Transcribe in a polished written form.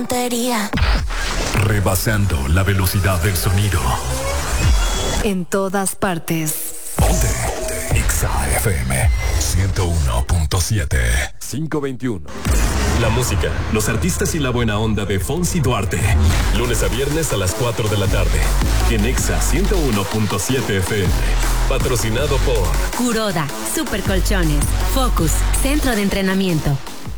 tontería. Rebasando la velocidad del sonido. En todas partes. Ponte Exa FM 101.7. 521. La música, los artistas y la buena onda de Fonsi Duarte. Lunes a viernes a las 4 de la tarde. En Exa 101.7 FM. Patrocinado por Kuroda, Super Colchones, Focus, Centro de Entrenamiento.